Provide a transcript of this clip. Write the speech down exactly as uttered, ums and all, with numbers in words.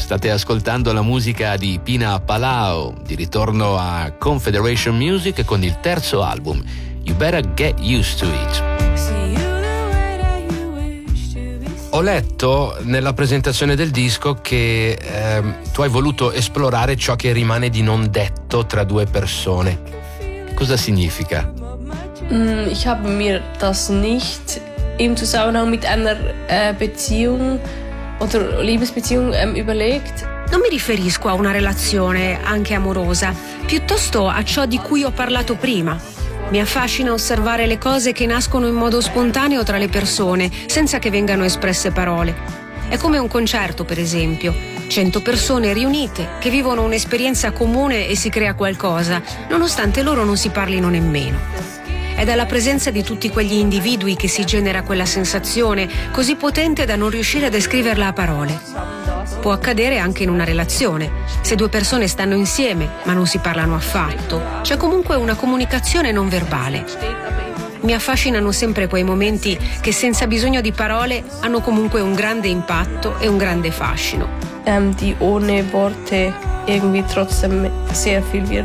State ascoltando la musica di Pina Palau, di ritorno a Confederation Music con il terzo album, You Better Get Used to It. Ho letto nella presentazione del disco che ehm, tu hai voluto esplorare ciò che rimane di non detto tra due persone. Cosa significa? Mm, ich habe mir das nicht im Zusammenhang mit einer äh, Beziehung oder Liebesbeziehung ähm, überlegt. Non mi riferisco a una relazione, anche amorosa, piuttosto a ciò di cui ho parlato prima. Mi affascina osservare le cose che nascono in modo spontaneo tra le persone, senza che vengano espresse parole. È come un concerto, per esempio. Cento persone riunite, che vivono un'esperienza comune e si crea qualcosa, nonostante loro non si parlino nemmeno. È dalla presenza di tutti quegli individui che si genera quella sensazione, così potente da non riuscire a descriverla a parole. Può accadere anche in una relazione. Se due persone stanno insieme, ma non si parlano affatto, c'è comunque una comunicazione non verbale. Mi affascinano sempre quei momenti che senza bisogno di parole hanno comunque un grande impatto e un grande fascino. Ähm, die ohne Worte irgendwie trotzdem sehr viel wirken.